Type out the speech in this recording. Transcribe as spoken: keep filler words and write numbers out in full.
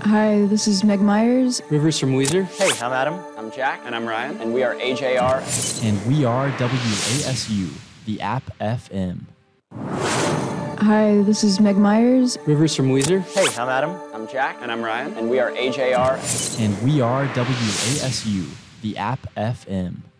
Hi, this is Meg Myers. Rivers from Weezer. Hey, I'm Adam. I'm Jack. And I'm Ryan. And we are A J R. And we are W A S U, the App F M. Hi, this is Meg Myers. Rivers from Weezer. Hey, I'm Adam. I'm Jack. And I'm Ryan. And we are A J R. And we are W A S U, the App F M.